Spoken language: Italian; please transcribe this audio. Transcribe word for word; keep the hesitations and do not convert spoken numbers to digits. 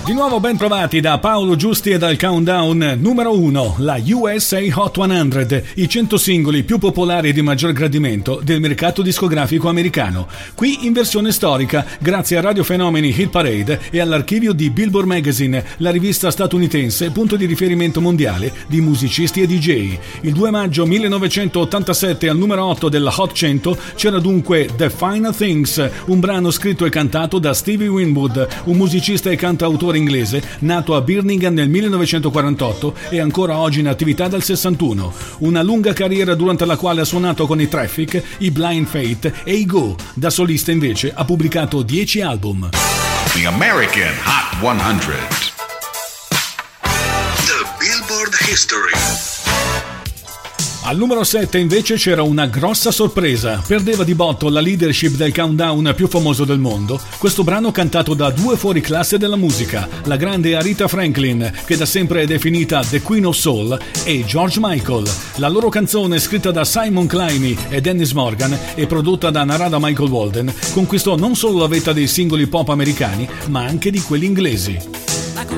Di nuovo ben trovati da Paolo Giusti e dal countdown numero uno, la U S A Hot cento, i cento singoli più popolari e di maggior gradimento del mercato discografico americano. Qui in versione storica, grazie a Radio Fenomeni Hit Parade e all'archivio di Billboard Magazine, la rivista statunitense punto di riferimento mondiale di musicisti e D J. Il due maggio millenovecentottantasette al numero otto della Hot cento c'era dunque The Final Things, un brano scritto e cantato da Stevie Winwood, un musicista e cantautore inglese nato a Birmingham nel millenovecentoquarantotto e ancora oggi in attività dal sessantuno. Una lunga carriera durante la quale ha suonato con i Traffic, i Blind Faith e i Go. Da solista invece ha pubblicato dieci album. The American Hot cento. The Billboard History. Al numero sette invece c'era una grossa sorpresa, perdeva di botto la leadership del countdown più famoso del mondo, questo brano cantato da due fuoriclasse della musica, la grande Aretha Franklin, che da sempre è definita The Queen of Soul, e George Michael. La loro canzone, scritta da Simon Climie e Dennis Morgan e prodotta da Narada Michael Walden, conquistò non solo la vetta dei singoli pop americani, ma anche di quelli inglesi.